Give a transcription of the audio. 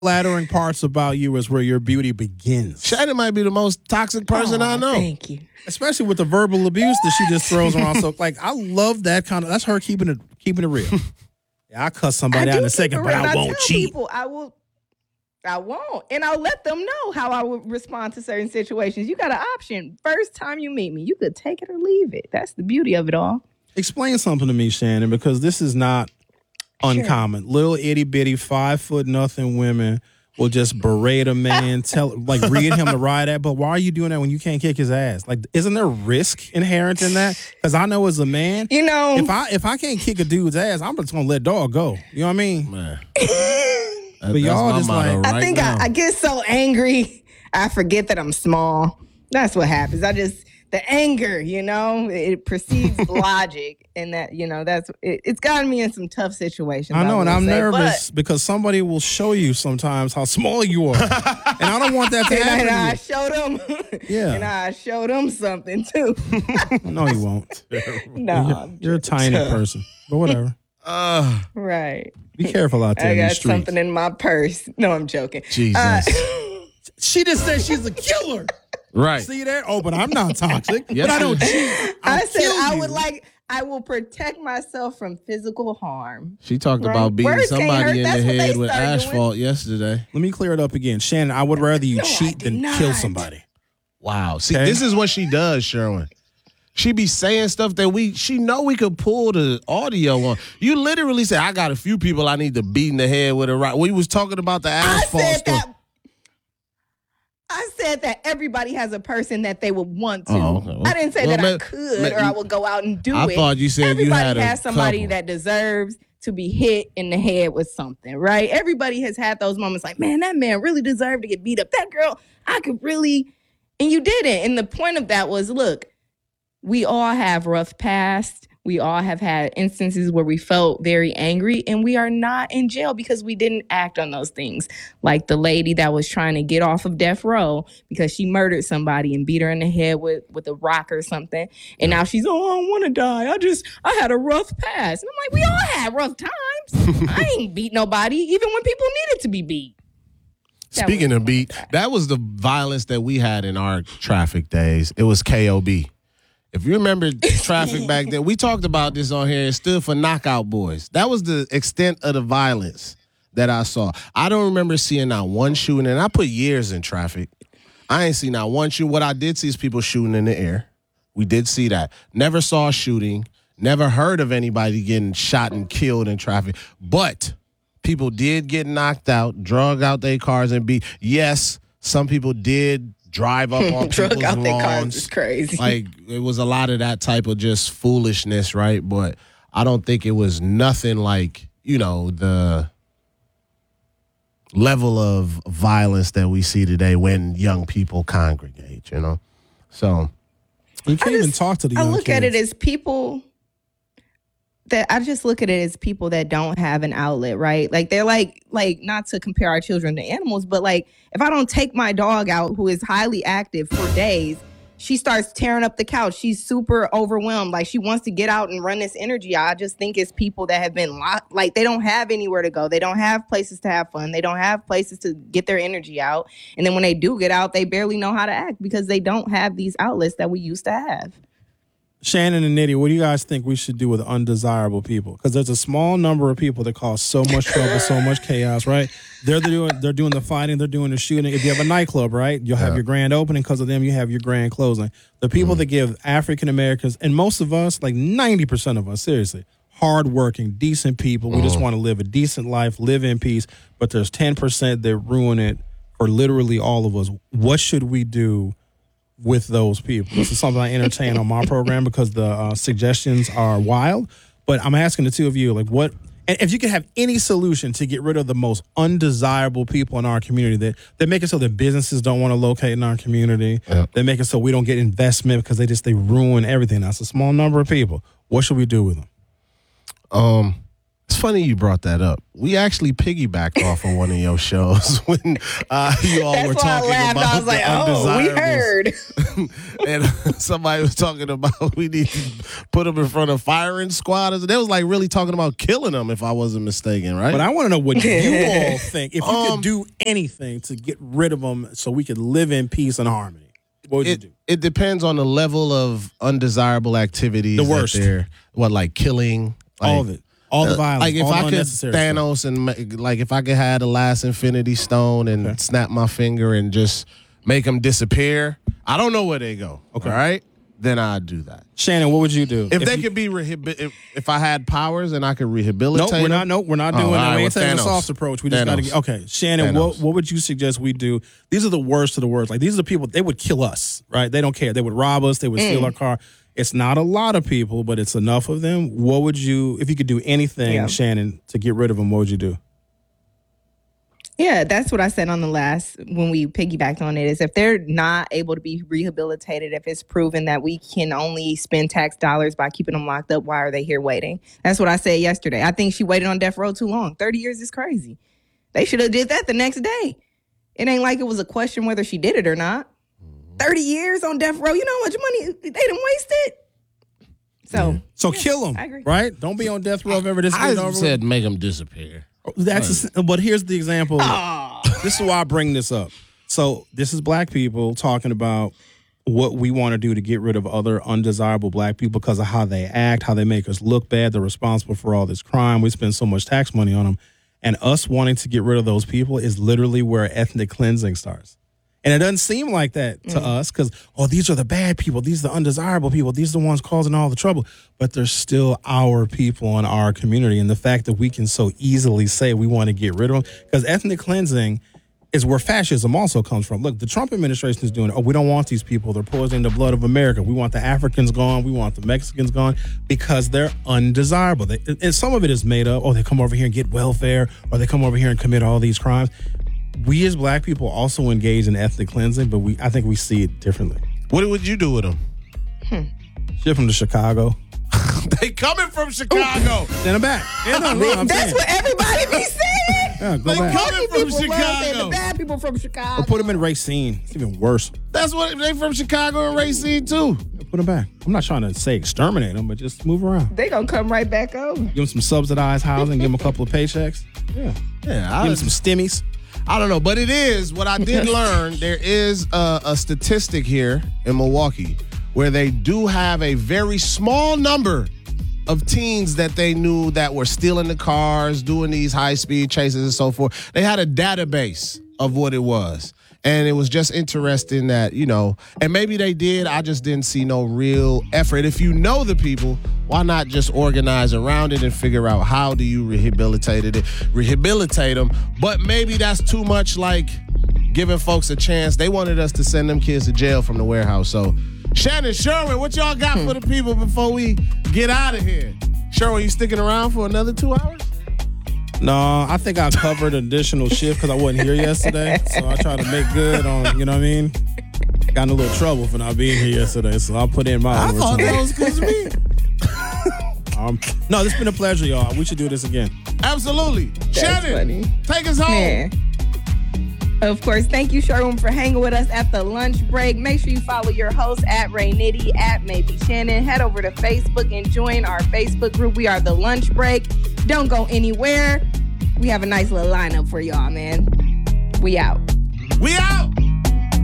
flattering parts about you is where your beauty begins. Shannon might be the most toxic person I know. Thank you. Especially with the verbal abuse that she just throws around. So, like, I love that kind of. That's her keeping it real. Yeah, I cuss somebody out in a second, but I won't cheat. People, I won't, and I'll let them know how I would respond to certain situations. You got an option. First time you meet me, you could take it or leave it. That's the beauty of it all. Explain something to me, Shannon, because this is not uncommon. Little itty bitty 5'0" women will just berate a man, read him to ride at. But why are you doing that when you can't kick his ass? Like, isn't there risk inherent in that? Because I know as a man, if I can't kick a dude's ass, I'm just gonna let dog go. You know what I mean? Man. But y'all just like, I think I get so angry, I forget that I'm small. That's what happens. The anger, it precedes logic, and that, it's gotten me in some tough situations. I know, and I'm nervous because somebody will show you sometimes how small you are, and I don't want that to happen. And I showed them, and I showed them something too. No, you won't. No, you're a tiny person, but whatever. Right. Be careful out there. I in the got streets. something in my purse. No, I'm joking. Jesus. She just said she's a killer. Right. See there? Oh, but I'm not toxic. Yes, but I don't cheat. I said I will protect myself from physical harm. She talked about beating Words can't somebody in hurt. the That's what head they with started asphalt yesterday. Let me clear it up again. Shannon, I would rather you No, cheat I than did kill not. somebody. Wow. See, Okay. this is what she does, Sherwin. She be saying stuff that she know we could pull the audio on. You literally say, I got a few people I need to beat in the head with a rock. We was talking about the asphalt stuff. I said that everybody has a person that they would want to. Oh, okay. I didn't say that I could or I would go out and do it. I thought you said everybody you had a has somebody couple. that deserves to be hit in the head with something, right? Everybody has had those moments like, man, that man really deserved to get beat up. That girl, I could really, and you didn't. And the point of that was, look, we all have rough past. We all have had instances where we felt very angry, and we are not in jail because we didn't act on those things. Like the lady that was trying to get off of death row because she murdered somebody and beat her in the head with a rock or something. And now she's, I don't want to die. I had a rough past. And I'm like, we all had rough times. I ain't beat nobody, even when people needed to be beat. Speaking of beat, that was the violence that we had in our traffic days. It was KOB. If you remember traffic back then, we talked about this on here. It stood for Knockout Boys. That was the extent of the violence that I saw. I don't remember seeing not one shooting, and I put years in traffic. I ain't seen not one shooting. What I did see is people shooting in the air. We did see that. Never saw a shooting. Never heard of anybody getting shot and killed in traffic. But people did get knocked out, drug out their cars and beat. Yes, some people did drive up on drug people's out their cars lawns. is crazy. Like, it was a lot of that type of just foolishness, right? But I don't think it was nothing like, the level of violence that we see today when young people congregate, So You can't even talk to the young I look kids. at it as people that don't have an outlet, right? Like they're like not to compare our children to animals, but like if I don't take my dog out who is highly active for days, she starts tearing up the couch. She's super overwhelmed. Like she wants to get out and run this energy. I just think it's people that have been locked. Like they don't have anywhere to go. They don't have places to have fun. They don't have places to get their energy out. And then when they do get out, they barely know how to act because they don't have these outlets that we used to have. Shannon and Nitty, what do you guys think we should do with undesirable people? Because there's a small number of people that cause so much trouble, so much chaos, right? They're doing the fighting, they're doing the shooting. If you have a nightclub, right, you'll have your grand opening. Because of them, you have your grand closing. The people that give African Americans, and most of us, like 90% of us, seriously, hardworking, decent people. We just want to live a decent life, live in peace. But there's 10% that ruin it for literally all of us. What should we do with those people? This is something I entertain on my program because the suggestions are wild. But I'm asking the two of you, like, what? And if you could have any solution to get rid of the most undesirable people in our community that make it so that businesses don't want to locate in our community, that make it so we don't get investment because they ruin everything. That's a small number of people. What should we do with them? It's funny you brought that up. We actually piggybacked off of one of your shows when you all That's were why talking I laughed. about I was like, the we undesirables. heard. and somebody was talking about we need to put them in front of firing squad. They was like really talking about killing them, if I wasn't mistaken, right? But I want to know what you all think. If you could do anything to get rid of them so we could live in peace and harmony, what would you do? It depends on the level of undesirable activities. The worst. Like killing? Like, all of it. All the violence. Like if all I the could unnecessary Thanos stuff. and like if I could have the last Infinity Stone and snap my finger and just make them disappear, I don't know where they go. Okay. All right? Then I'd do that. Shannon, what would you do? If they could be if I had powers and I could rehabilitate we're not doing that. right, We ain't taking the Thanos. soft approach. We just got to get okay. Shannon, what would you suggest we do? These are the worst of the worst. Like these are the people, they would kill us, right? They don't care. They would rob us, they would steal our car. It's not a lot of people, but it's enough of them. What would you, if you could do anything, Shannon, to get rid of them, what would you do? Yeah, that's what I said on the last, when we piggybacked on it, is if they're not able to be rehabilitated, if it's proven that we can only spend tax dollars by keeping them locked up, why are they here waiting? That's what I said yesterday. I think she waited on death row too long. 30 years is crazy. They should have did that the next day. It ain't like it was a question whether she did it or not. 30 years on death row. You know how much money they done wasted? So kill them, I agree. right? Don't be on death row if ever this is over. I said make them disappear. But here's the example. This is why I bring this up. So this is black people talking about what we want to do to get rid of other undesirable black people because of how they act, how they make us look bad. They're responsible for all this crime. We spend so much tax money on them. And us wanting to get rid of those people is literally where ethnic cleansing starts. And it doesn't seem like that to us because, these are the bad people. These are the undesirable people. These are the ones causing all the trouble. But they're still our people in our community. And the fact that we can so easily say we want to get rid of them, because ethnic cleansing is where fascism also comes from. Look, the Trump administration is doing it. We don't want these people. They're poisoning the blood of America. We want the Africans gone. We want the Mexicans gone because they're undesirable. And some of it is made up. They come over here and get welfare, or they come over here and commit all these crimes. We as black people also engage in ethnic cleansing, but I think we see it differently. What would you do with them? Ship them to Chicago. They coming from Chicago. Send them back. Yeah, no, That's what everybody be saying. Yeah, go They back. coming from People love saying Chicago. the bad people from Chicago. Or put them in Racine. It's even worse. That's what they from Chicago and Racine too. Put them back. I'm not trying to say exterminate them, but just move around. They gonna come right back over. Give them some subsidized housing. Give them a couple of paychecks. Yeah. Yeah, Give them some stimmies. I don't know, but it is what I did learn. There is a statistic here in Milwaukee where they do have a very small number of teens that they knew that were stealing the cars, doing these high-speed chases and so forth. They had a database of what it was. And it was just interesting that, and maybe they did. I just didn't see no real effort. If you know the people, why not just organize around it and figure out how do you rehabilitate them? But maybe that's too much like giving folks a chance. They wanted us to send them kids to jail from the warehouse. So, Shannon, Sherwin, what y'all got for the people before we get out of here? Sherwin, you sticking around for another 2 hours? No, I think I covered an additional shift because I wasn't here yesterday. So I try to make good on, you know what I mean? Got in a little trouble for not being here yesterday, so I'll put in my I thought overtime. that was because of me. No, it's been a pleasure, y'all. We should do this again. Absolutely. Shannon, funny. take us home. Man. Of course, thank you, Sherwin, for hanging with us at the lunch break. Make sure you follow your host at Ray Nitty, at Maybe Shannon. Head over to Facebook and join our Facebook group. We are the lunch break. Don't go anywhere. We have a nice little lineup for y'all, man. We out. We out.